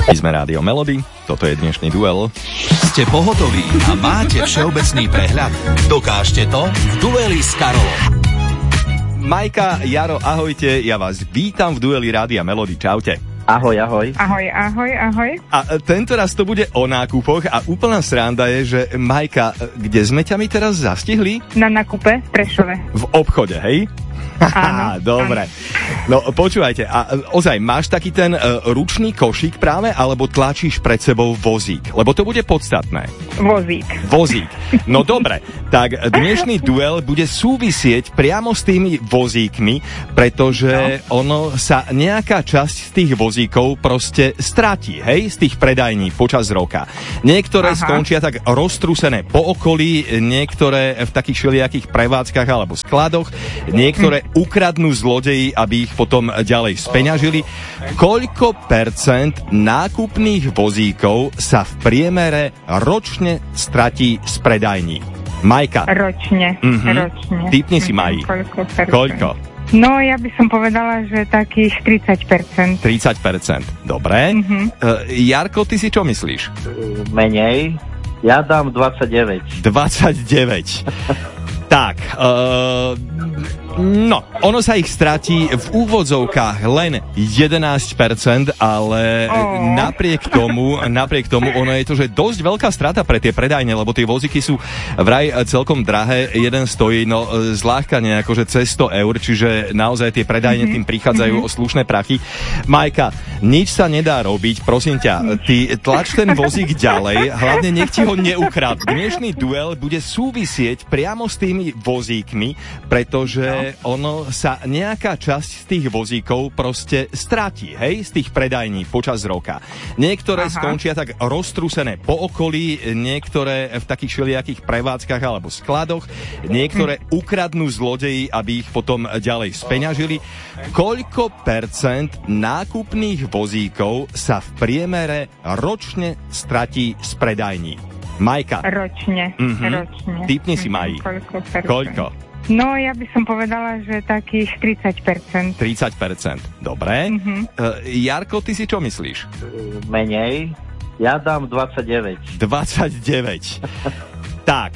My sme Rádio Melody, toto je dnešný duel. Ste pohotoví a máte všeobecný prehľad? Dokážte to v dueli s Karolom. Majka, Jaro, ahojte, ja vás vítam v dueli Rádia Melody, čaute. Ahoj, ahoj. Ahoj, ahoj, ahoj. A tento raz to bude o nákupoch a úplná sranda je, že Majka, kde sme ťa my teraz zastihli? Na nákupe v Prešove. V obchode, hej? Áno. Dobre. No počúvajte, a ozaj, máš taký ten ručný košík práve, alebo tlačíš pred sebou vozík? Lebo to bude podstatné. Vozík. No dobre, tak dnešný duel bude súvisieť priamo s tými vozíkmi, pretože ono sa nejaká časť z tých vozíkov proste stratí, hej, z tých predajní počas roka. Niektoré skončia tak roztrúsené po okolí, niektoré v takých všelijakých prevádzkach alebo skladoch, niektoré ukradnú zlodeji, aby ich potom ďalej speňažili. Koľko percent nákupných vozíkov sa v priemere ročne stratí z predajní? Majka. Ročne. Tipni si, Maji. Koľko? No, ja by som povedala, že takých 30%. 30%. Dobre. Jarko, ty si čo myslíš? Menej. Ja dám 29. 29. Tak, no, ono sa ich stratí v úvodzovkách len 11%, ale napriek tomu ono je to, že dosť veľká strata pre tie predajne, lebo tie vozíky sú vraj celkom drahé, jeden stojí zľahka nejako, že cez 100 eur, čiže naozaj tie predajne tým prichádzajú o slušné prachy. Majka, nič sa nedá robiť, prosím ťa, ty tlač ten vozík ďalej, hlavne nech ti ho neukradnú. Dnešný duel bude súvisieť priamo s tými vozíkmi, pretože ono sa nejaká časť z tých vozíkov proste stratí, hej, z tých predajní počas roka. Niektoré skončia tak roztrúsené po okolí, niektoré v takých všelijakých prevádzkach alebo skladoch, niektoré ukradnú zlodeji, aby ich potom ďalej speňažili. Koľko percent nákupných vozíkov sa v priemere ročne stratí z predajní? Majka. Ročne. Tipni si, Maji. Koľko? No, ja by som povedala, že takých 30%. 30%. Dobre. Jarko, ty si čo myslíš? Menej. Ja dám 29. 29. Tak,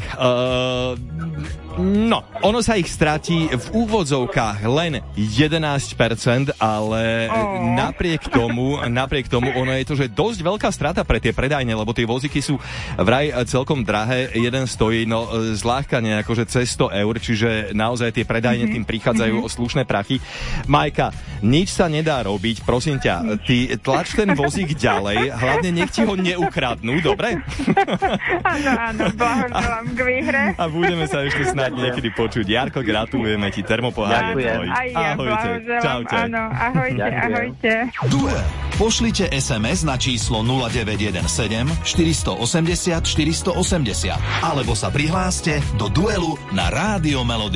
no, ono sa ich stratí v úvodzovkách len 11%, ale napriek tomu ono je to, že dosť veľká strata pre tie predajne, lebo tie vozíky sú vraj celkom drahé, jeden stojí zľahka nejako, že cez 100 eur, čiže naozaj tie predajne tým prichádzajú o slušné prachy. Majka, nič sa nedá robiť, prosím ťa, ty tlač ten vozík ďalej, hlavne nech ti ho neukradnú, dobre? Áno, blahoželám k výhre. A budeme sa ešte snáď niekedy počuť. Jarko, gratulujeme ti, termopohár je tvoj. Aj ja blahoželám, čaute. Áno, ahojte. Duel. Pošlite SMS na číslo 0917 480 480 alebo sa prihláste do duelu na Rádio Melody.